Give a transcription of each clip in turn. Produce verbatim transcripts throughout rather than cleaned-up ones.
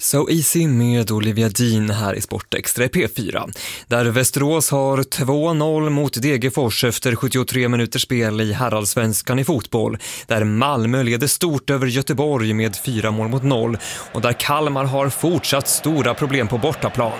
So Easy med Olivia Dean här i Sportextra P fyra. Där Västerås har två noll mot Degerfors efter sjuttiotre minuters spel i herrallsvenskan i fotboll. Där Malmö leder stort över Göteborg med fyra mål mot noll. Och där Kalmar har fortsatt stora problem på bortaplan.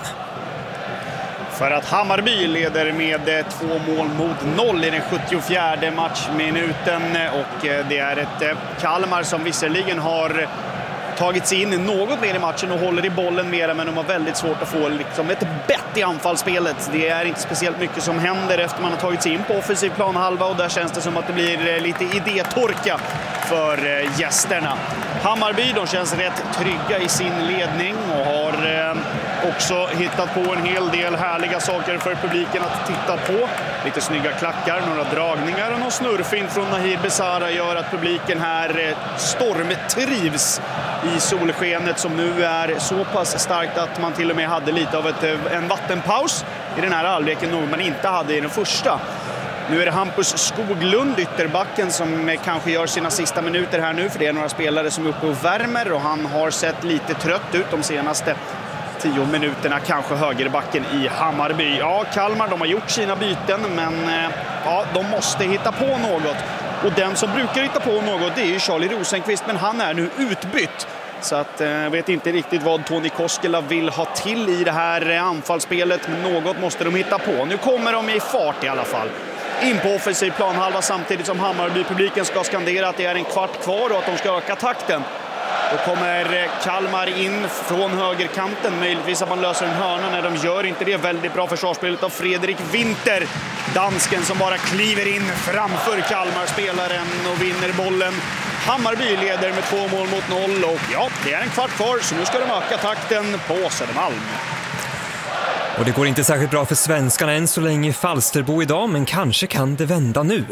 För att Hammarby leder med två mål mot noll i den sjuttiofjärde matchminuten. Och det är ett Kalmar som visserligen har tagit sig in något mer i matchen och håller i bollen mer, men de har väldigt svårt att få liksom ett bett i anfallsspelet. Det är inte speciellt mycket som händer efter man har tagit sig in på offensiv planhalva, och där känns det som att det blir lite idétorka för gästerna. Hammarby, de känns rätt trygga i sin ledning och har också hittat på en hel del härliga saker för publiken att titta på. Lite snygga klackar, några dragningar och någon snurrfint från Nahir Besara gör att publiken här stormtrivs i solskenet som nu är så pass starkt att man till och med hade lite av ett, en vattenpaus i den här halvleken, något man inte hade i den första. Nu är det Hampus Skoglund, ytterbacken, som kanske gör sina sista minuter här nu, för det är några spelare som är uppe och värmer och han har sett lite trött ut de senaste tio minuterna, kanske högerbacken i Hammarby. Ja, Kalmar, de har gjort sina byten, men ja, de måste hitta på något. Och den som brukar hitta på något, det är ju Charlie Rosenqvist, men han är nu utbytt. Så att jag eh, vet inte riktigt vad Toni Koskela vill ha till i det här anfallsspelet, men något måste de hitta på. Nu kommer de i fart i alla fall. In på offensiv planhalva samtidigt som Hammarby-publiken ska skandera att det är en kvart kvar och att de ska öka takten. Då kommer Kalmar in från högerkanten. Möjligtvis att man löser en hörna. När de gör inte det. Väldigt bra försvarsspelet av Fredrik Winter. Dansken som bara kliver in framför Kalmar-spelaren och vinner bollen. Hammarby leder med två mål mot noll. Och ja, det är en kvart kvar, så nu ska de öka takten på Södermalm. Och det går inte särskilt bra för svenskarna än så länge i Falsterbo idag, men kanske kan det vända nu.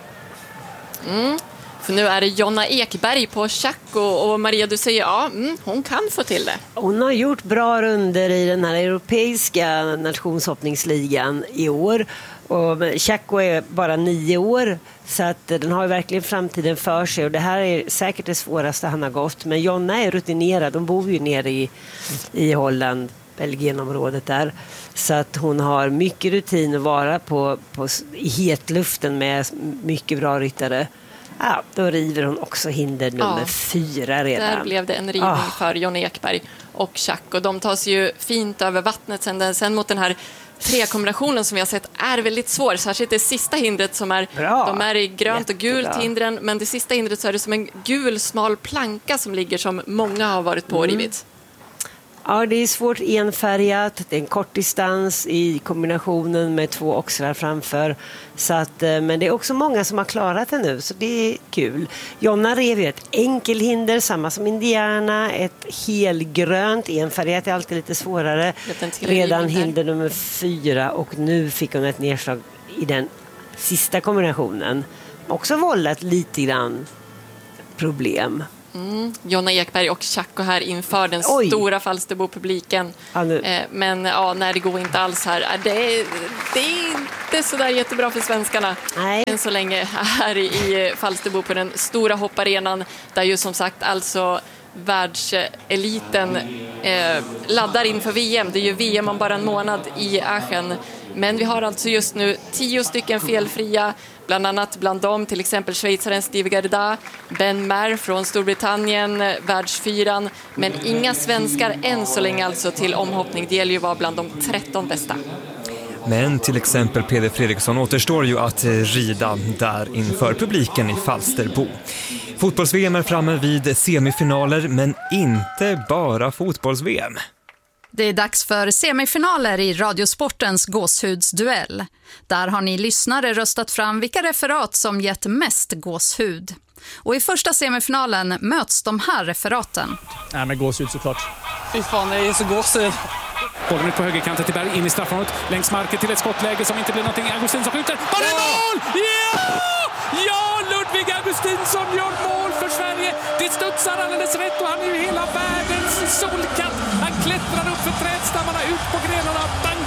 Mm. För nu är det Jonna Ekberg på Tjacko, och Maria, du säger ja, mm, hon kan få till det. Hon har gjort bra runder i den här europeiska nationshoppningsligan i år. Och Tjacko är bara nio år, så att den har verkligen framtiden för sig. Och det här är säkert det svåraste han har gått. Men Jonna är rutinerad, de bor ju nere i, i Holland, Belgienområdet där. Så att hon har mycket rutin att vara på, på, i hetluften med mycket bra ryttare. Ja, då river hon också hinder nummer ja, fyra redan. Där blev det en rivning oh. för Jonna Ekberg och Tjacko. De tas ju fint över vattnet sen, sen mot den här tre-kombinationen som vi har sett är väldigt svår. Särskilt det sista hindret som är, Bra. de är i grönt och gult hindren, men det sista hindret så är det som en gul smal planka som ligger som många har varit på och rivit. Mm. Ja, det är svårt enfärgat. Det är en kort distans i kombinationen med två oxlar framför. Så att, men det är också många som har klarat det nu, så det är kul. Jonna rev ju ett enkelhinder, samma som Indiana. Ett helgrönt, enfärgat är alltid lite svårare. Redan hinder nummer fyra, och nu fick hon ett nedslag i den sista kombinationen. Också vållat lite grann problem. Mm. Jonna Ekberg och Tjacko här inför den Oj. stora Falsterbo-publiken. Ja, eh, men ja, när det går inte alls här. Det är, det är inte så där jättebra för svenskarna. Nej. Än så länge här i Falsterbo på den stora hopparenan. Där ju som sagt alltså världseliten eh, laddar inför V M. Det är ju V M om bara en månad i Aachen. Men vi har alltså just nu tio stycken felfria. Bland annat bland dem till exempel schweizaren Steve Gerda, Ben Maher från Storbritannien, världsfyran. Men inga svenskar än så länge alltså till omhoppning. Det gäller ju vara bland de tretton bästa. Men till exempel Peder Fredriksson återstår ju att rida där inför publiken i Falsterbo. Fotbolls-V M är framme vid semifinaler, men inte bara fotbolls-V M. Det är dags för semifinaler i Radiosportens gåshudsduell. Där har ni lyssnare röstat fram vilka referat som gett mest gåshud. Och i första semifinalen möts de här referaten. Nej, men gåshud såklart. Fy fan, det är så gåshud. Bollen ut på högerkanten till Berg, in i straffområdet, längs marken till ett skottläge som inte blir någonting. Augustinsson skjuter. Har det mål? Ja! Ja, Ludvig Augustinsson gör mål för Sverige. Det studsar alldeles rätt och han är ju hela världens solkatt. Han klättrar upp för trädstammarna, ut på grenarna, bankar liv i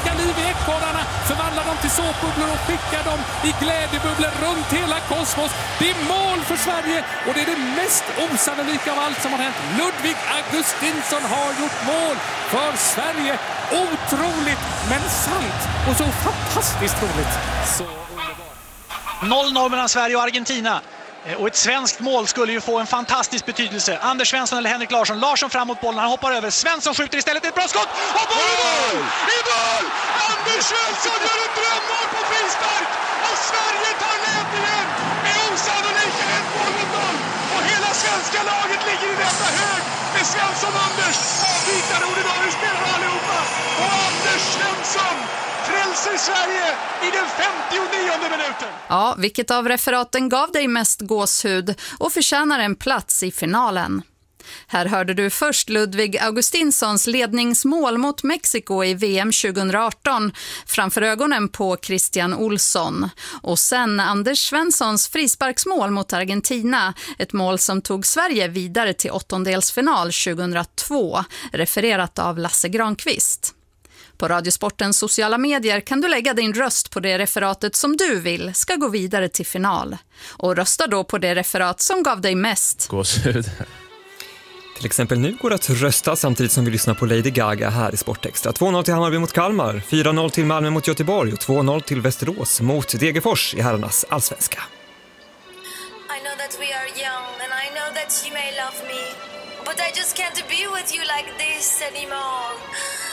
ekorrarna, förvandlar dem till såpbubblor och skickar dem i glädjebubblor runt hela kosmos. Det är mål för Sverige och det är det mest osannolika av allt som har hänt. Ludvig Augustinsson har gjort mål för Sverige. Otroligt men sant och så fantastiskt roligt. Så noll noll mellan Sverige och Argentina. Och ett svenskt mål skulle ju få en fantastisk betydelse. Anders Svensson eller Henrik Larsson. Larsson fram mot bollen, han hoppar över. Svensson skjuter istället, ett bra skott! Och boll i mål! I mål! Anders Svensson gör ett drömmål på frispark! Och Sverige tar ledningen med osannolika ett mål mot noll! Och hela svenska laget ligger i detta hög med Svensson och Anders. Avvikande ordinarie spelare allihopa. Och Anders Svensson frälser Sverige i den femtionionde minuten. Ja, vilket av referaten gav dig mest gåshud och förtjänar en plats i finalen? Här hörde du först Ludvig Augustinssons ledningsmål mot Mexiko i V M tjugoarton framför ögonen på Christian Olsson. Och sen Anders Svenssons frisparksmål mot Argentina, ett mål som tog Sverige vidare till åttondelsfinal tjugohundratvå, refererat av Lasse Granqvist. På Radiosportens sociala medier kan du lägga din röst på det referatet som du vill ska gå vidare till final. Och rösta då på det referat som gav dig mest gåshud. Till exempel nu går det att rösta samtidigt som vi lyssnar på Lady Gaga här i Sportextra. två noll till Hammarby mot Kalmar, fyra noll till Malmö mot Göteborg och två noll till Västerås mot Degerfors i herrarnas allsvenska. I know that we are young and I know that you may love me, but I just can't be with you like this anymore.